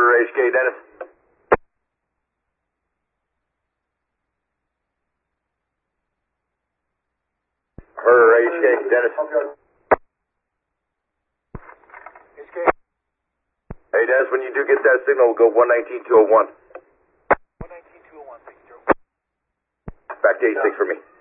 Herder HK, Dennis. Herder HK, Dennis. HK. Hey, Dennis, when you do get that signal, go 119-201. 119-201, thank you, Joe. Back to 86 for me.